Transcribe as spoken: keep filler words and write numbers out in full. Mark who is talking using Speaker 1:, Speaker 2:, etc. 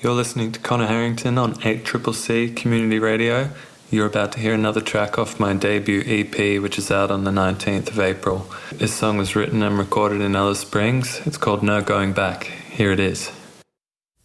Speaker 1: You're listening to Connor Harrington on eight C C C Community Radio. You're about to hear another track off my debut E P, which is out on the nineteenth of April. This song was written and recorded in Alice Springs. It's called No Going Back. Here it is.